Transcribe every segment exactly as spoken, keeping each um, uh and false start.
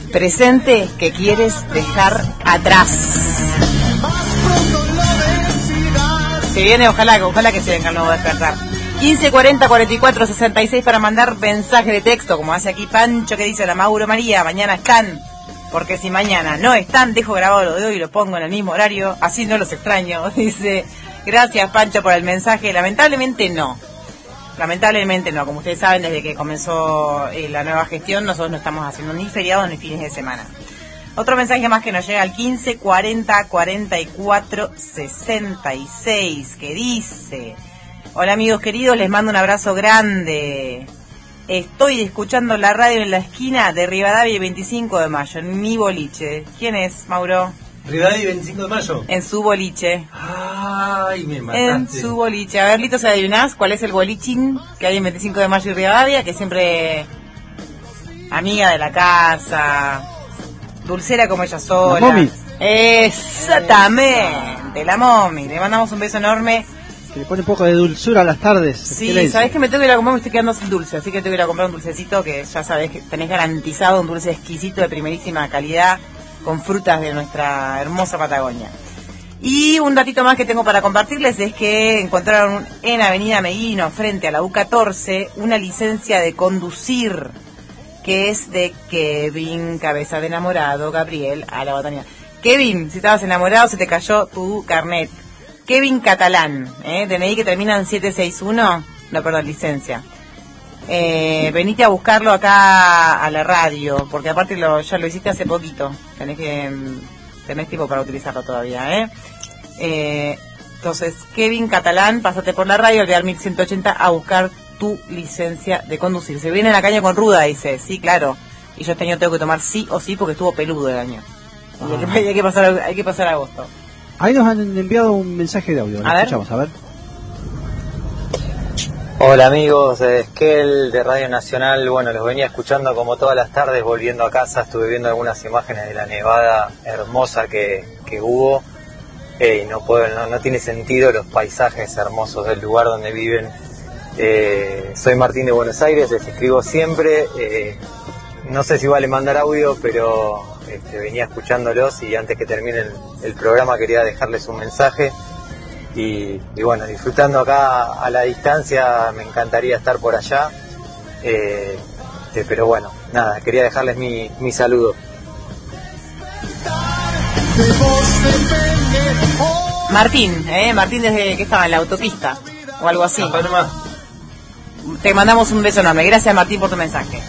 presente que quieres dejar atrás. Se viene, ojalá, ojalá que se venga el nuevo despertar. quince cuarenta cuarenta y cuatro sesenta y seis para mandar mensaje de texto, como hace aquí Pancho, que dice: la Mauro María, mañana están, porque si mañana no están, dejo grabado lo de hoy y lo pongo en el mismo horario, así no los extraño. Dice, gracias Pancho por el mensaje. Lamentablemente no, lamentablemente no, como ustedes saben, desde que comenzó eh, la nueva gestión, nosotros no estamos haciendo ni feriados ni fines de semana. Otro mensaje más que nos llega al quince cuarenta cuarenta y cuatro sesenta y seis, que dice: hola amigos queridos, les mando un abrazo grande. Estoy escuchando la radio en la esquina de Rivadavia y veinticinco de mayo, en mi boliche. ¿Quién es, Mauro? Rivadavia y veinticinco de mayo. En su boliche. Ay, me mataste. En su boliche. A ver, Lito, ¿se adivinás cuál es el bolichín que hay en veinticinco de mayo y Rivadavia? Que siempre amiga de la casa, dulcera como ella sola. La Momi. Exactamente, la Momi. Le mandamos un beso enorme. Que le pone un poco de dulzura a las tardes. Sí, sabés que me tengo que ir a comprar, me estoy quedando sin dulce, así que tengo que ir a comprar un dulcecito que ya sabés que tenés garantizado, un dulce exquisito de primerísima calidad con frutas de nuestra hermosa Patagonia. Y un datito más que tengo para compartirles es que encontraron en Avenida Meguino, frente a la U catorce, una licencia de conducir que es de Kevin, cabeza de enamorado, Gabriel, a la botanía. Kevin, si estabas enamorado se te cayó tu carnet. Kevin Catalán, ¿eh? D N I que termina en siete seis uno, no, perdón, licencia. Eh, venite a buscarlo acá a la radio, porque aparte lo, ya lo hiciste hace poquito, tenés que tenés tiempo para utilizarlo todavía, ¿eh? Eh, entonces, Kevin Catalán, pásate por la radio, al Real mil ciento ochenta, a buscar tu licencia de conducir. Se viene a la caña con ruda, dice, sí, claro, y yo este año tengo que tomar sí o sí porque estuvo peludo el año. Ah. Y hay, que, hay, que pasar, hay que pasar agosto. Ahí nos han enviado un mensaje de audio, lo escuchamos, a ver. Hola amigos de Esquel, de Radio Nacional. Bueno, los venía escuchando como todas las tardes, volviendo a casa. Estuve viendo algunas imágenes de la nevada hermosa que, que hubo. Eh, no, puedo, no, no tiene sentido los paisajes hermosos del lugar donde viven. Eh, soy Martín de Buenos Aires, les escribo siempre. Eh, no sé si vale mandar audio, pero este, venía escuchándolos y antes que termine el, el programa quería dejarles un mensaje. Y, y bueno, disfrutando acá a la distancia, me encantaría estar por allá, eh, eh, pero bueno, nada, quería dejarles mi, mi saludo. Martín, ¿eh? Martín desde que estaba en la autopista o algo así. Te mandamos un beso enorme, gracias Martín por tu mensaje.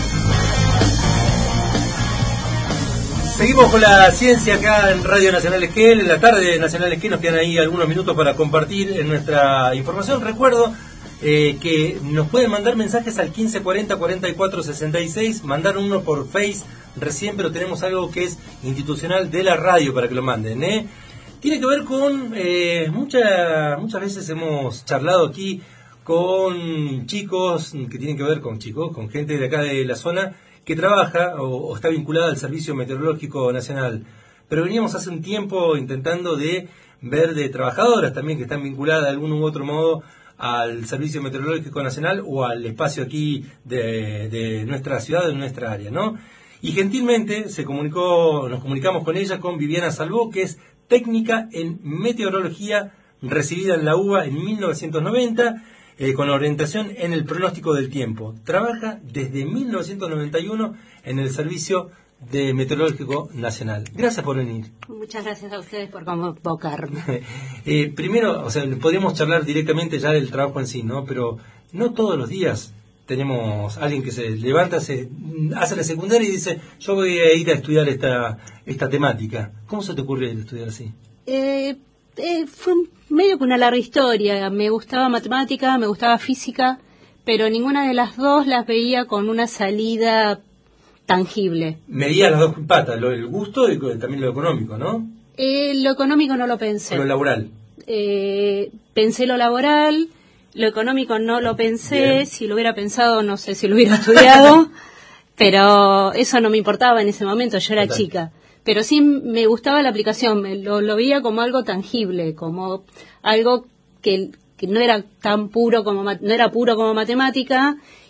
Seguimos con la ciencia acá en Radio Nacional Esquel, en la tarde de Nacional Esquel, nos quedan ahí algunos minutos para compartir en nuestra información. Recuerdo eh, que nos pueden mandar mensajes al quince cuarenta cuarenta y cuatro sesenta y seis, mandaron uno por Face recién, pero tenemos algo que es institucional de la radio para que lo manden, ¿eh? Tiene que ver con, eh, mucha, muchas veces hemos charlado aquí con chicos, que tienen que ver con chicos, con gente de acá de la zona, que trabaja o, o está vinculada al Servicio Meteorológico Nacional. Pero veníamos hace un tiempo intentando de ver de trabajadoras también que están vinculadas de algún u otro modo al Servicio Meteorológico Nacional o al espacio aquí de, de nuestra ciudad, de nuestra área, ¿no? Y gentilmente se comunicó, nos comunicamos con ella, con Viviana Salvó, que es técnica en meteorología, recibida en la U B A en mil novecientos noventa, Eh, con orientación en el pronóstico del tiempo. Trabaja desde mil novecientos noventa y uno en el Servicio de Meteorológico Nacional. Gracias por venir. Muchas gracias a ustedes por convocarme. eh, primero, o sea, podríamos charlar directamente ya del trabajo en sí, ¿no? Pero no todos los días tenemos alguien que se levanta, se hace la secundaria y dice, yo voy a ir a estudiar esta, esta temática. ¿Cómo se te ocurrió estudiar así? Eh... Eh, fue medio que una larga historia. Me gustaba matemática, me gustaba física, pero ninguna de las dos las veía con una salida tangible. Medía las dos patas, lo, el gusto y también lo económico, ¿no? Eh, lo económico no lo pensé. ¿O lo laboral? Eh, pensé lo laboral, lo económico no lo pensé. Bien. Si lo hubiera pensado, no sé si lo hubiera estudiado, pero eso no me importaba en ese momento, yo era Total. chica. Pero sí me gustaba la aplicación, me lo, lo veía como algo tangible, como algo que, que no era tan puro como no era puro como matemática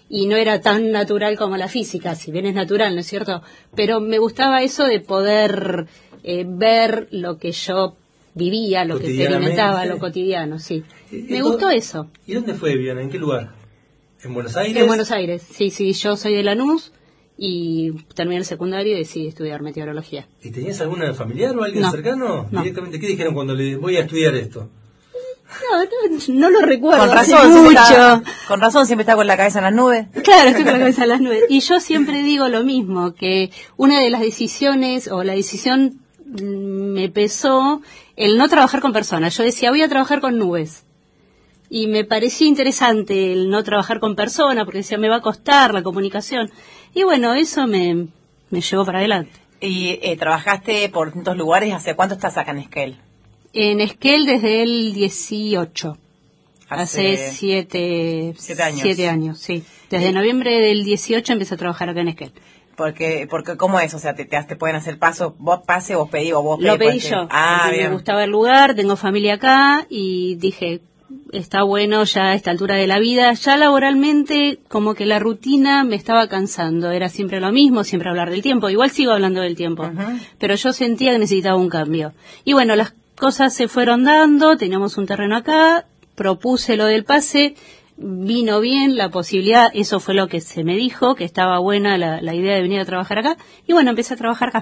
y no era tan natural como la física, si bien es natural, ¿no es cierto? Pero me gustaba eso de poder eh, ver lo que yo vivía, lo que experimentaba, lo cotidiano, sí. Me gustó eso. ¿Y dónde fue, Viviana? ¿En qué lugar? ¿En Buenos Aires? En Buenos Aires, sí, sí, yo soy de Lanús y terminé el secundario y decidí estudiar meteorología. ¿Y tenías alguna familiar o alguien no, cercano? No. Directamente, ¿qué dijeron cuando le voy a estudiar esto? No, no, no lo recuerdo. Con razón, mucho. Está, con razón siempre está con la cabeza en las nubes. Claro, estoy con la cabeza en las nubes. Y yo siempre digo lo mismo, que una de las decisiones, o la decisión me pesó el no trabajar con personas. Yo decía, voy a trabajar con nubes. Y me parecía interesante el no trabajar con personas, porque decía, me va a costar la comunicación. Y bueno, eso me, me llevó para adelante. ¿Y eh, trabajaste por distintos lugares? ¿Hace cuánto estás acá en Esquel? En Esquel desde el dieciocho. Hace, Hace siete, siete años. Siete años, sí. Desde ¿Sí? noviembre del dieciocho empecé a trabajar acá en Esquel. Porque, porque ¿cómo es? O sea, te, te, te pueden hacer paso, vos pase, vos pedí, o vos pedí. Lo pedí yo. Ah, bien. Me gustaba el lugar, tengo familia acá y dije, está bueno ya a esta altura de la vida. Ya laboralmente, como que la rutina me estaba cansando. Era siempre lo mismo, siempre hablar del tiempo. Igual sigo hablando del tiempo. Uh-huh. Pero yo sentía que necesitaba un cambio. Y bueno, las cosas se fueron dando, teníamos un terreno acá, propuse lo del pase, vino bien la posibilidad, eso fue lo que se me dijo, que estaba buena la, la idea de venir a trabajar acá, y bueno, empecé a trabajar acá.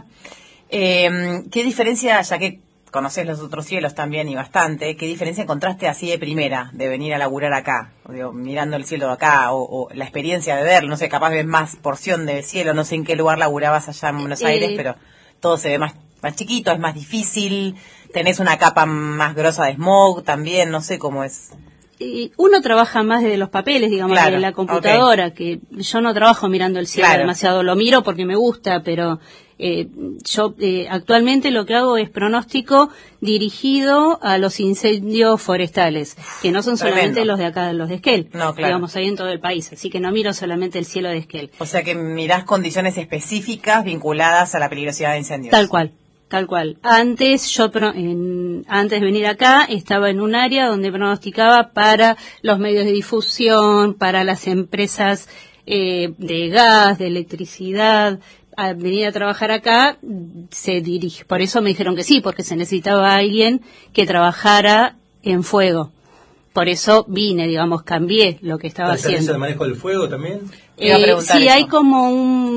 Eh, ¿Qué diferencia, ya que conocés los otros cielos también y bastante, qué diferencia encontraste así de primera, de venir a laburar acá, digo, mirando el cielo de acá, o, o la experiencia de verlo, no sé, capaz ves más porción de cielo, no sé en qué lugar laburabas allá en Buenos Aires, eh, pero todo se ve más, más chiquito, es más difícil, tenés una capa más grosa de smog también, no sé cómo es. Eh, uno trabaja más desde los papeles, digamos, claro, de la computadora, okay. Que yo no trabajo mirando el cielo claro. demasiado, lo miro porque me gusta, pero eh, yo eh, actualmente lo que hago es pronóstico dirigido a los incendios forestales, que no son Tremendo. solamente los de acá, los de Esquel, no, claro. digamos, hay en todo el país, así que no miro solamente el cielo de Esquel. O sea que mirás condiciones específicas vinculadas a la peligrosidad de incendios. Tal cual. Tal cual. Antes, yo en, antes de venir acá, estaba en un área donde pronosticaba para los medios de difusión, para las empresas eh, de gas, de electricidad. Al venir a trabajar acá, se dirige. Por eso me dijeron que sí, porque se necesitaba alguien que trabajara en fuego. Por eso vine, digamos, cambié lo que estaba haciendo. ¿El servicio de manejo del fuego también? Eh, sí, eso. Hay como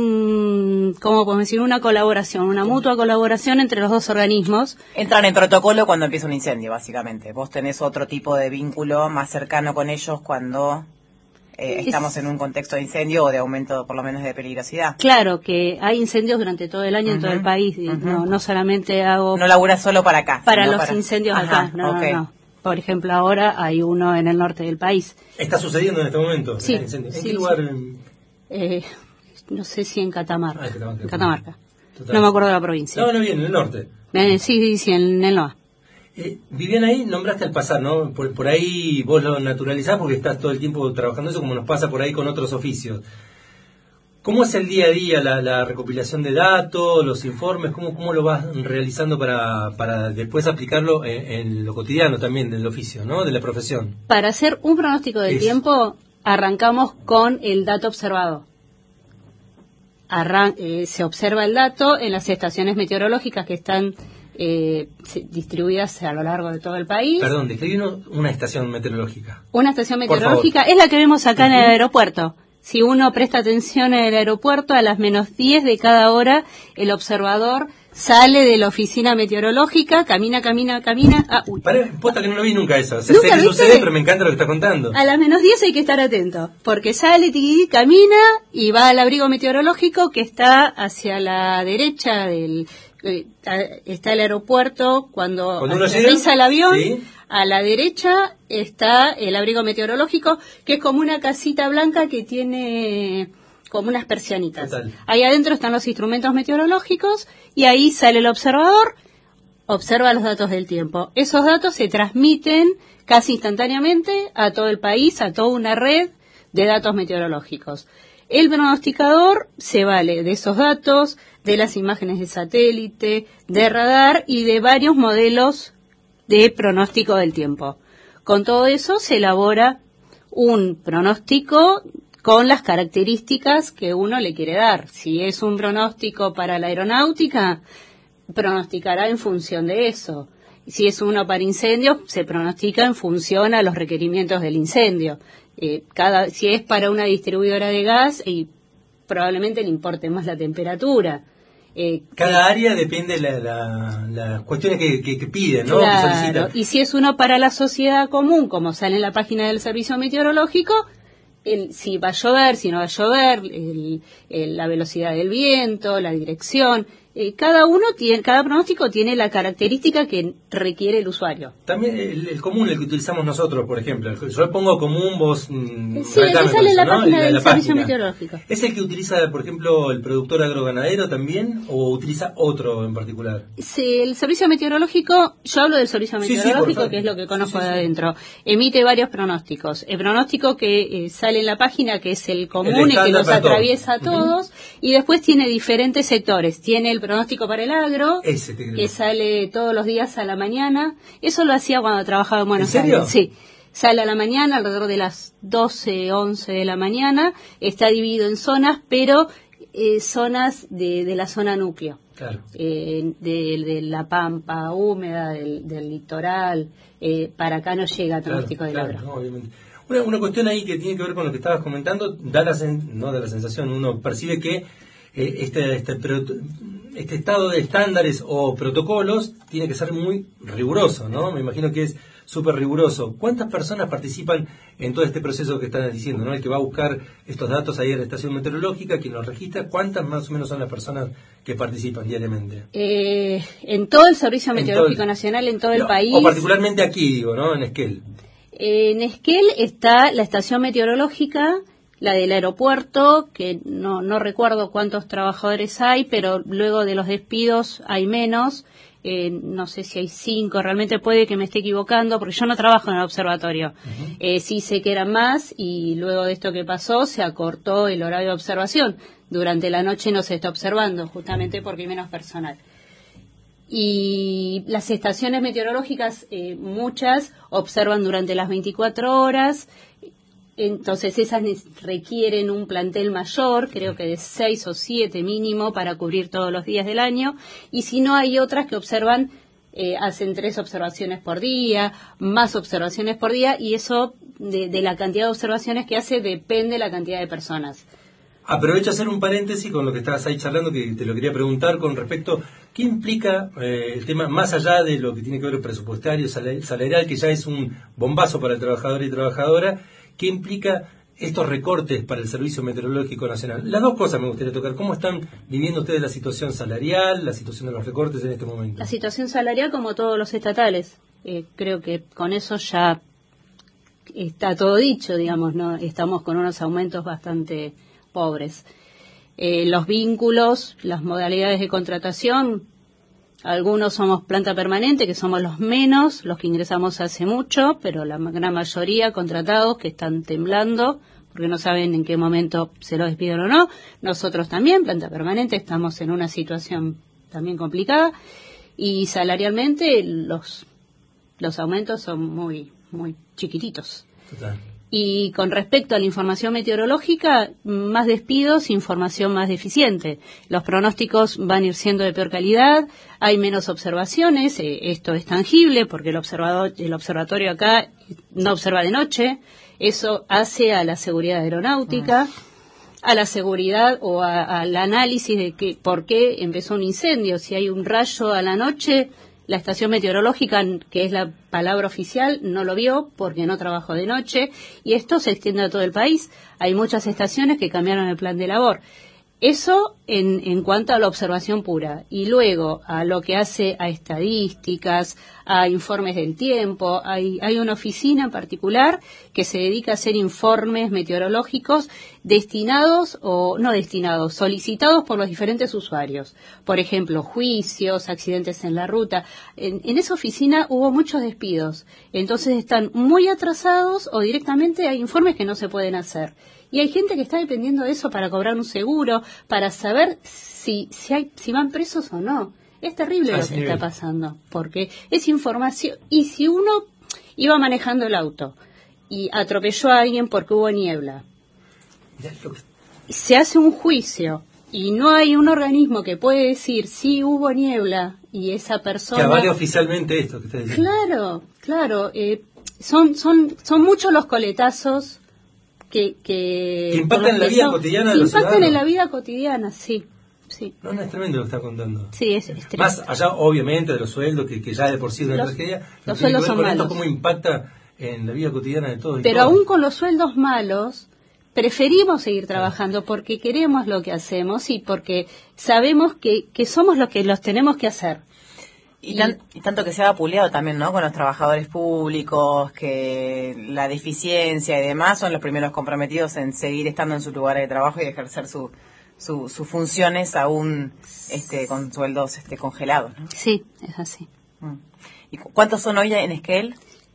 un, ¿cómo podemos decir? Una colaboración, una mutua colaboración entre los dos organismos. Entran en protocolo cuando empieza un incendio, básicamente. Vos tenés otro tipo de vínculo más cercano con ellos cuando eh, estamos en un contexto de incendio o de aumento, por lo menos, de peligrosidad. Claro, que hay incendios durante todo el año uh-huh. en todo el país. Uh-huh. No, no solamente hago... No laburas solo para acá. Para los para... incendios Ajá, acá, no, okay. no, no. Por ejemplo, ahora hay uno en el norte del país. ¿Está sucediendo en este momento? Sí. ¿En sí, qué lugar? Sí. Eh, no sé si en Catamarca. Ah, en Catamarca. En Catamarca. No me acuerdo de la provincia. No, no, bien, en el norte. Eh, sí, sí, sí, en el norte. Eh, Viviana, ahí nombraste al pasar, ¿no? Por, por ahí vos lo naturalizás porque estás todo el tiempo trabajando eso, como nos pasa por ahí con otros oficios. ¿Cómo es el día a día, la, la recopilación de datos, los informes? ¿Cómo, cómo lo vas realizando para, para después aplicarlo en, en lo cotidiano también del oficio, ¿no? De la profesión. Para hacer un pronóstico del tiempo, arrancamos con el dato observado. Arran- eh, se observa el dato en las estaciones meteorológicas que están eh, distribuidas a lo largo de todo el país. Perdón, describimos una estación meteorológica. Una estación meteorológica es la que vemos acá uh-huh. en el aeropuerto. Si uno presta atención en el aeropuerto, a las menos diez de cada hora, el observador sale de la oficina meteorológica, camina, camina, camina. Ah, uy. Pará, posta que no lo vi nunca eso. O sea, sé que sucede, pero me encanta lo que está contando. A las menos diez hay que estar atento, porque sale, tiqui, camina y va al abrigo meteorológico que está hacia la derecha del... Eh, está el aeropuerto cuando, cuando aterriza el avión. ¿Sí? A la derecha está el abrigo meteorológico, que es como una casita blanca que tiene como unas persianitas. Total. Ahí adentro están los instrumentos meteorológicos y ahí sale el observador, observa los datos del tiempo. Esos datos se transmiten casi instantáneamente a todo el país, a toda una red de datos meteorológicos. El pronosticador se vale de esos datos, de las imágenes de satélite, de radar y de varios modelos de pronóstico del tiempo. Con todo eso se elabora un pronóstico con las características que uno le quiere dar. Si es un pronóstico para la aeronáutica, pronosticará en función de eso. Si es uno para incendios, se pronostica en función a los requerimientos del incendio. Eh, cada, si es para una distribuidora de gas, y probablemente le importe más la temperatura. Eh, Cada área depende de las la, la cuestiones que, que, que piden, ¿no? Claro, y si es uno para la sociedad común, como sale en la página del Servicio Meteorológico, el, si va a llover, si no va a llover, el, el, la velocidad del viento, la dirección, eh, cada uno tiene, cada pronóstico tiene la característica que requiere el usuario. También el, el común, el que utilizamos nosotros, por ejemplo, yo le pongo común, vos mmm, sí, el que sale en la ¿no? página la, del la Servicio página. Meteorológico. ¿Es el que utiliza, por ejemplo, el productor agroganadero también, o utiliza otro en particular? Sí, el Servicio Meteorológico, yo hablo del Servicio Meteorológico, sí, sí, que es lo que conozco sí, sí, de adentro, emite varios pronósticos. El pronóstico que eh, sale en la página, que es el común y que los atraviesa a todos, uh-huh. y después tiene diferentes sectores. Tiene el pronóstico para el agro, Ese te que sale todos los días a la mañana. Eso lo hacía cuando trabajaba en Buenos ¿En serio? Aires. Sí. Sale a la mañana, alrededor de las doce, once de la mañana. Está dividido en zonas, pero eh, zonas de, de la zona núcleo. Claro. Eh, de, de la pampa húmeda, del, del litoral. Eh, para acá no llega pronóstico claro, del claro, agro. No, obviamente. Una, una cuestión ahí que tiene que ver con lo que estabas comentando, da la, sen, no da la sensación, uno percibe que eh, este, este, este estado de estándares o protocolos tiene que ser muy riguroso, ¿no? Me imagino que es súper riguroso. ¿Cuántas personas participan en todo este proceso que están diciendo, ¿no? El que va a buscar estos datos ahí en la estación meteorológica, quien los registra, ¿cuántas más o menos son las personas que participan diariamente? Eh, en todo el Servicio Meteorológico el, Nacional, en todo el no, país. O particularmente aquí, digo, ¿no? En Esquel. En Esquel está la estación meteorológica, la del aeropuerto, que no, no recuerdo cuántos trabajadores hay, pero luego de los despidos hay menos. Eh, no sé si hay cinco, realmente puede que me esté equivocando, porque yo no trabajo en el observatorio. Uh-huh. Eh, sí sé que eran más, y luego de esto que pasó se acortó el horario de observación. Durante la noche no se está observando, justamente porque hay menos personal. Y las estaciones meteorológicas, eh, muchas, observan durante las veinticuatro horas, entonces esas requieren un plantel mayor, creo que de seis o siete mínimo, para cubrir todos los días del año, y si no, hay otras que observan, eh, hacen tres observaciones por día, más observaciones por día, y eso de, de la cantidad de observaciones que hace depende de la cantidad de personas. Aprovecho a hacer un paréntesis con lo que estabas ahí charlando, que te lo quería preguntar con respecto, ¿qué implica eh, el tema, más allá de lo que tiene que ver el presupuestario, salarial, que ya es un bombazo para el trabajador y trabajadora, qué implica estos recortes para el Servicio Meteorológico Nacional? Las dos cosas me gustaría tocar. ¿Cómo están viviendo ustedes la situación salarial, la situación de los recortes en este momento? La situación salarial, como todos los estatales. Eh, creo que con eso ya está todo dicho, digamos, ¿no? Estamos con unos aumentos bastante pobres. Eh, los vínculos, las modalidades de contratación, algunos somos planta permanente, que somos los menos, los que ingresamos hace mucho, pero la gran mayoría contratados que están temblando porque no saben en qué momento se los despiden o no. Nosotros también, planta permanente, estamos en una situación también complicada, y salarialmente los los aumentos son muy muy chiquititos. Total. Y con respecto a la información meteorológica, más despidos, información más deficiente. Los pronósticos van a ir siendo de peor calidad, hay menos observaciones, eh, esto es tangible porque el observador, el observatorio acá no observa de noche, eso hace a la seguridad aeronáutica, a la seguridad o a, al análisis de que, por qué empezó un incendio. Si hay un rayo a la noche, la estación meteorológica, que es la palabra oficial, no lo vio porque no trabajó de noche, y esto se extiende a todo el país. Hay muchas estaciones que cambiaron el plan de labor. Eso en, en cuanto a la observación pura. Y luego a lo que hace a estadísticas, a informes del tiempo. Hay, hay una oficina en particular que se dedica a hacer informes meteorológicos destinados, o no destinados, solicitados por los diferentes usuarios. Por ejemplo, juicios, accidentes en la ruta. En, en esa oficina hubo muchos despidos. Entonces están muy atrasados, o directamente hay informes que no se pueden hacer. Y hay gente que está dependiendo de eso para cobrar un seguro, para saber si si, hay, si van presos o no. Es terrible lo que está pasando, porque es información. Y si uno iba manejando el auto y atropelló a alguien porque hubo niebla, se hace un juicio y no hay un organismo que puede decir sí hubo niebla y esa persona... Que avale oficialmente esto que usted dice. Claro, claro. Eh, son, son, son muchos los coletazos que... Que, que impactan en la vida son, cotidiana de los impactan ciudadanos. en la vida cotidiana, sí. Sí. No, no, es tremendo lo que está contando. Sí, es, es Más allá, obviamente, de los sueldos, que, que ya de por sí es una los, tragedia. Los sueldos son malos. ¿Cómo impacta en la vida cotidiana de todos? Pero y todos? Aún con los sueldos malos, preferimos seguir trabajando porque queremos lo que hacemos y porque sabemos que, que somos los que los tenemos que hacer. Y, tan, y tanto que se ha vapuleado también, ¿no? Con los trabajadores públicos, que la deficiencia y demás son los primeros comprometidos en seguir estando en su lugar de trabajo y ejercer su... Su, sus funciones aún este, con sueldos este, congelados, ¿no? Sí, es así. Mm. ¿Y cu- cuántos son hoy en Esquel?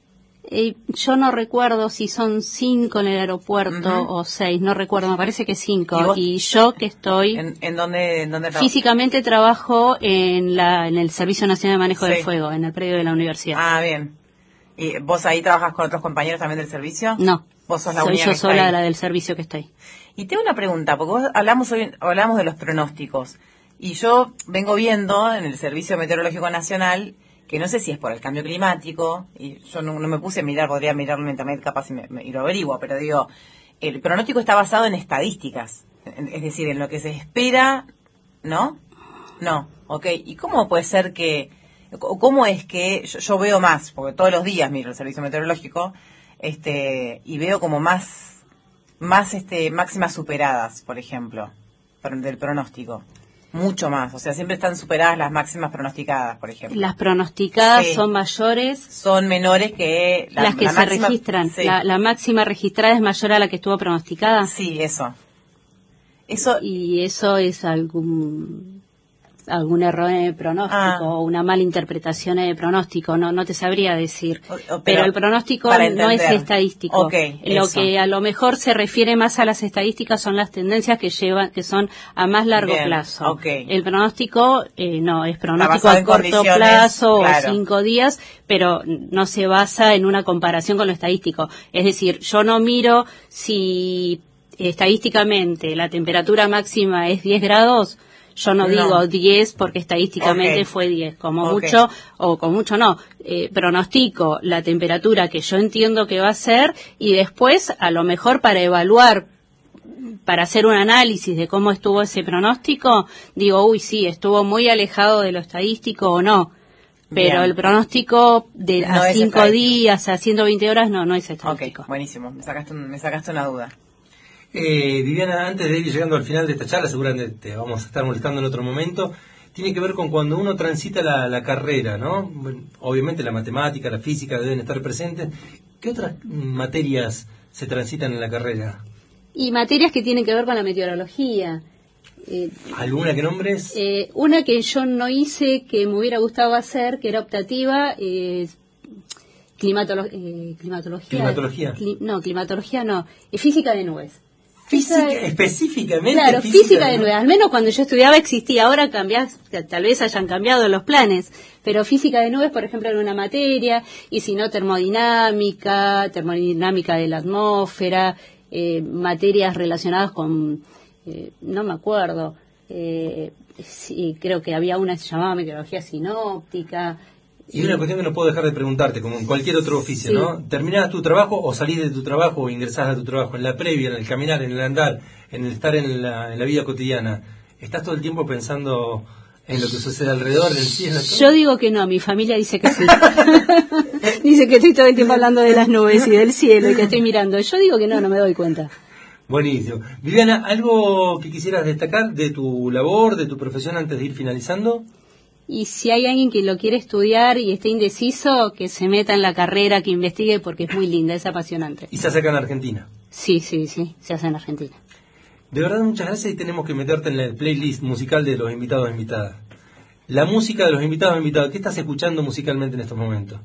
Eh, yo no recuerdo si son cinco en el aeropuerto uh-huh. o seis, no recuerdo, me parece que cinco. ¿Y, y yo que estoy... ¿En, en dónde, en dónde físicamente trabajo en, la, en el Servicio Nacional de Manejo sí. del Fuego, en el predio de la universidad. Ah, bien. ¿Y vos ahí trabajas con otros compañeros también del servicio? No, vos sos la soy única yo que está sola ahí. la del servicio que estoy. Y tengo una pregunta, porque vos hablamos hoy, hablamos de los pronósticos, y yo vengo viendo en el Servicio Meteorológico Nacional, que no sé si es por el cambio climático, y yo no, no me puse a mirar, podría mirarlo en internet capaz y, me, me, y lo averiguo, pero digo, el pronóstico está basado en estadísticas, en, es decir, en lo que se espera, ¿no? No, ok, ¿y cómo puede ser que, cómo es que yo, yo veo más, porque todos los días miro el Servicio Meteorológico, este, y veo como más... más este máximas superadas, por ejemplo, del pronóstico, mucho más, o sea, siempre están superadas las máximas pronosticadas, por ejemplo. Las pronosticadas sí. son mayores, son menores que la, las que la se máxima, registran. Sí. La, la máxima registrada es mayor a la que estuvo pronosticada. Sí, eso. Eso y eso es algún algún error en el pronóstico o ah. una mala interpretación en el pronóstico, no no te sabría decir, o, o, pero, pero el pronóstico no es estadístico. Okay, lo eso. que a lo mejor se refiere más a las estadísticas son las tendencias que llevan, que son a más largo Bien, plazo. okay. El pronóstico eh, no es pronóstico a corto plazo claro. o cinco días, pero no se basa en una comparación con lo estadístico. Es decir, yo no miro si estadísticamente la temperatura máxima es diez grados. Yo no, no digo diez porque estadísticamente okay. fue diez, como okay. mucho, o con mucho no. Eh, pronostico la temperatura que yo entiendo que va a ser y después, a lo mejor para evaluar, para hacer un análisis de cómo estuvo ese pronóstico, digo, uy, sí, estuvo muy alejado de lo estadístico o no. Pero Bien. el pronóstico de no a cinco días, a ciento veinte horas, no, no es estadístico. Ok, buenísimo, me sacaste, me sacaste una duda. Eh, Viviana, antes de ir llegando al final de esta charla, seguramente te vamos a estar molestando en otro momento, tiene que ver con cuando uno transita la, la carrera, ¿no? Bueno, obviamente la matemática, la física deben estar presentes. ¿Qué otras materias se transitan en la carrera? Y materias que tienen que ver con la meteorología. Eh, ¿Alguna que nombres? Eh, una que yo no hice, que me hubiera gustado hacer, que era optativa, eh, climatolo eh, climatología. ¿Climatología? Cli no, climatología no, eh, física de nubes. Física, específicamente. Claro, física, física de nubes. Al menos cuando yo estudiaba existía. Ahora cambiás, tal vez hayan cambiado los planes. Pero física de nubes, por ejemplo, era una materia. Y si no, termodinámica, termodinámica de la atmósfera, eh, materias relacionadas con, eh, no me acuerdo, eh, sí, creo que había una que se llamaba meteorología sinóptica. Y una cuestión que no puedo dejar de preguntarte, como en cualquier otro oficio, sí. ¿no? ¿Terminás tu trabajo o salís de tu trabajo o ingresás a tu trabajo? En la previa, en el caminar, en el andar, en el estar en la, en la vida cotidiana, ¿estás todo el tiempo pensando en lo que sucede alrededor, en el cielo? Yo digo que no, mi familia dice que sí. Dice que estoy todo el tiempo hablando de las nubes y del cielo y que estoy mirando. Yo digo que no, no me doy cuenta. Buenísimo. Viviana, ¿algo que quisieras destacar de tu labor, de tu profesión antes de ir finalizando? Y si hay alguien que lo quiere estudiar y esté indeciso, que se meta en la carrera, que investigue, porque es muy linda, es apasionante. ¿Y se hace acá en Argentina? Sí, sí, sí, se hace en Argentina. De verdad, muchas gracias y tenemos que meterte en el playlist musical de los invitados e invitadas. La música de los invitados e invitadas, ¿qué estás escuchando musicalmente en estos momentos?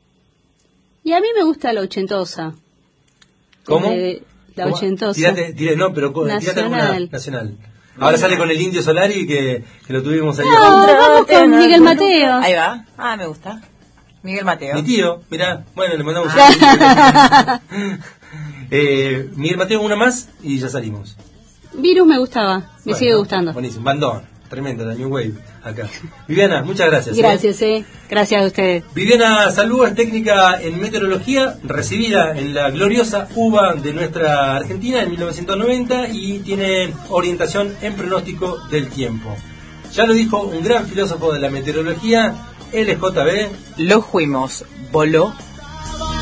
Y a mí me gusta la ochentosa. ¿Cómo? Eh, la ¿Cómo? ochentosa. Tirate, tirate, no, pero tirate alguna nacional. Ahora sale con el Indio Solari que, que lo tuvimos ahí. No, vamos con Miguel Mateo. Ahí va. Ah, me gusta. Miguel Mateo. Mi tío, mirá. Bueno, le mandamos un Eh, Miguel Mateo, una más y ya salimos. Virus me gustaba, me bueno, sigue gustando. Buenísimo, bandón, tremenda, la New Wave acá. Viviana, muchas gracias. Gracias, eh. eh. Gracias a ustedes. Viviana Salúa es técnica en meteorología, recibida en la gloriosa U B A de nuestra Argentina en mil novecientos noventa y tiene orientación en pronóstico del tiempo. Ya lo dijo un gran filósofo de la meteorología, L J B. Lo fuimos, voló.